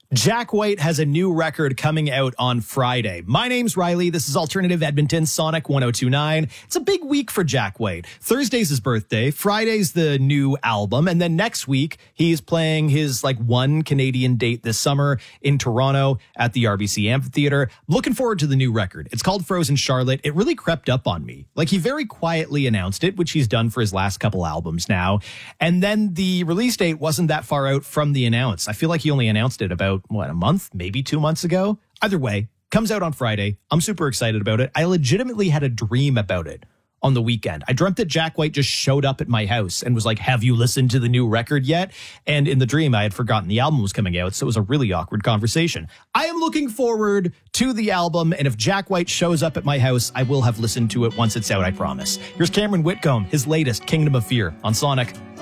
Jack White has a new record coming out on Friday. My name's Riley. This is Alternative Edmonton, Sonic 1029. It's a big week for Jack White. Thursday's his birthday. Friday's the new album. And then next week, he's playing his one Canadian date this summer in Toronto at the RBC Amphitheater. Looking forward to the new record. It's called Frozen Charlotte. It really crept up on me. He very quietly announced it, which he's done for his last couple albums now. And then the release date wasn't that far out from the announce. I feel like he only announced it about a month, maybe 2 months ago. Either way, comes out on Friday. I'm super excited about it. I legitimately had a dream about it on the weekend. I dreamt that Jack White just showed up at my house and was like, have you listened to the new record yet? And in the dream, I had forgotten the album was coming out. So it was a really awkward conversation. I am looking forward to the album. And if Jack White shows up at my house, I will have listened to it once it's out, I promise. Here's Cameron Whitcomb, his latest, Kingdom of Fear, on Sonic.